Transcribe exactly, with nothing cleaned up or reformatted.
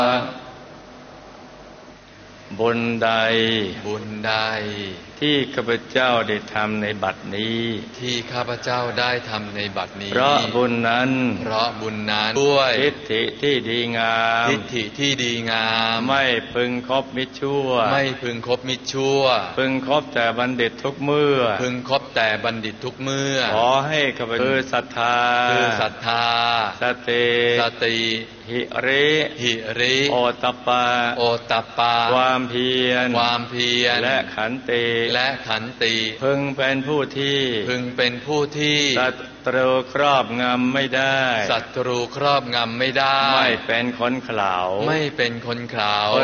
บุญใดบุญใดที่ข้าพเจ้าได้ทำในบัดนี้ที่ข้าพเจ้าได้ทำในบัดนี้เพราะบุญนั้นเพราะบุญนั้นด้วยทิฏฐิที่ดีงามทิฏฐิที่ดีงามไม่พึงคบมิตรชั่วไม่พึงคบมิตรชั่วพึงคบแต่บัณฑิตทุกเมื่อพึงคบแต่บัณฑิตทุกเมื่อขอให้ข้าพเจ้าคือศรัทธาคือศรัทธาสติสติหิริหิริโอตตัปปะโอตตัปปะความเพียรความเพียรและขันติและขันติพึงเป็นผู้ที่พึงเป็นผู้ที่ศัตรูครอบงำไม่ได้ศัตรูครอบงำไม่ได้ไม่เป็นคนเขลาไม่เป็นคนเขลา